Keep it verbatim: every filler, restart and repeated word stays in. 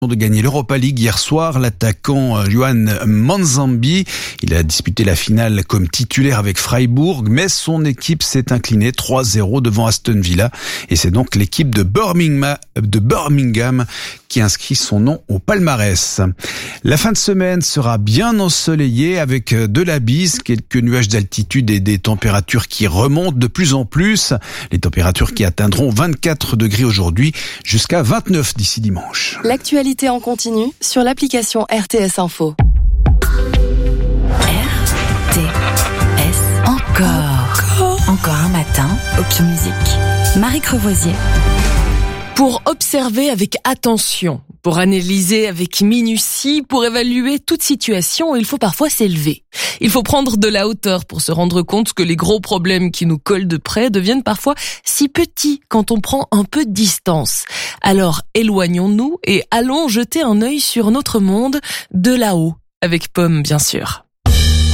de gagner l'Europa League hier soir, l'attaquant Yohan Manzambi. Il a disputé la finale comme titulaire avec Freiburg, mais son équipe s'est inclinée trois zéro devant Aston Villa. Et c'est donc l'équipe de Birmingham, de Birmingham qui inscrit son nom au palmarès. La fin de semaine sera bien ensoleillée avec de la bise, quelques nuages d'altitude et des températures qui remontent de plus en plus. Les températures qui atteindront vingt-quatre degrés aujourd'hui jusqu'à vingt-neuf d'ici dimanche. L'actualité en continu sur l'application R T S Info. R T S encore. Encore, encore un matin, Option Musique. Marie Crevoisier. Pour observer avec attention, pour analyser avec minutie, pour évaluer toute situation, il faut parfois s'élever. Il faut prendre de la hauteur pour se rendre compte que les gros problèmes qui nous collent de près deviennent parfois si petits quand on prend un peu de distance. Alors éloignons-nous et allons jeter un œil sur notre monde de là-haut, avec Pomme bien sûr.